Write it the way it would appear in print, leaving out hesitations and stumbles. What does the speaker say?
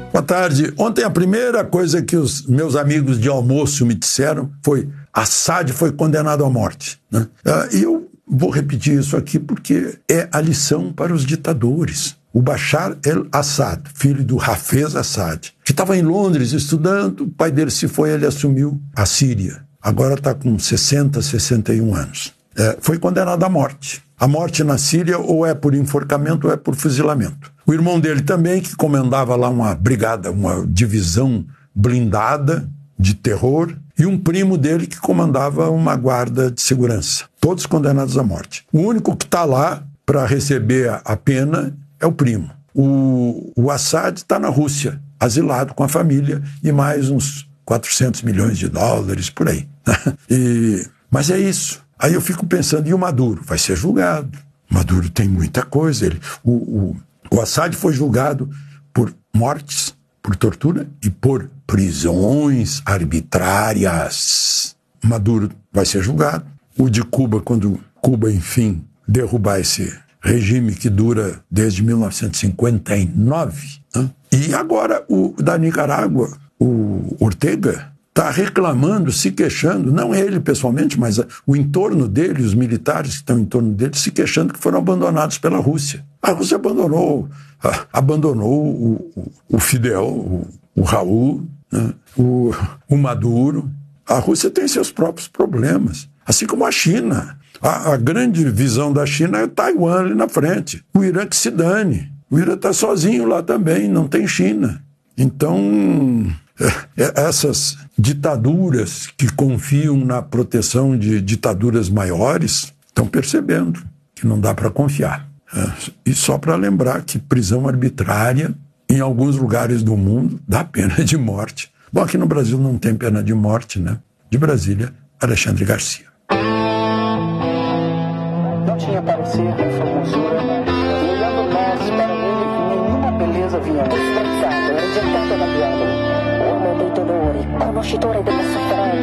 Boa tarde. Ontem a primeira coisa que os meus amigos de almoço me disseram foi: Assad foi condenado à morte, né? E eu vou repetir isso aqui porque é a lição para os ditadores. O Bashar el-Assad, filho do Hafez Assad, que estava em Londres estudando, o pai dele se foi, ele assumiu a Síria. Agora está com 60, 61 anos. Foi condenado à morte. A morte na Síria ou é por enforcamento ou é por fuzilamento. O irmão dele também, que comandava lá uma brigada, uma divisão blindada de terror, e um primo dele que comandava uma guarda de segurança. Todos condenados à morte. O único que está lá para receber a pena é o primo. O Assad está na Rússia, asilado com a família e mais uns 400 milhões de dólares por aí. Mas é isso. Aí eu fico pensando, e o Maduro? Vai ser julgado. O Maduro tem muita coisa. O Assad foi julgado por mortes, por tortura e por prisões arbitrárias. Maduro vai ser julgado. O de Cuba, quando Cuba, enfim, derrubar esse regime que dura desde 1959. Né? E agora o da Nicarágua, o Ortega, está reclamando, se queixando, não ele pessoalmente, mas o entorno dele, os militares que estão em torno dele, se queixando que foram abandonados pela Rússia. A Rússia abandonou o Fidel, o Raul, né? o Maduro. A Rússia tem seus próprios problemas, assim como a China. A grande visão da China é Taiwan ali na frente. O Irã que se dane. O Irã está sozinho lá também, não tem China. Então, essas ditaduras que confiam na proteção de ditaduras maiores estão percebendo que não dá para confiar. E só para lembrar que prisão arbitrária, em alguns lugares do mundo, dá pena de morte. Bom, aqui no Brasil não tem pena de morte, né? De Brasília, Alexandre Garcia. Não tinha parecer com formosura, e olhando mais para ele, nenhuma beleza via. Sforzato, rigettato da diavolo, uomo dei dolori, conoscitore della sofferenza.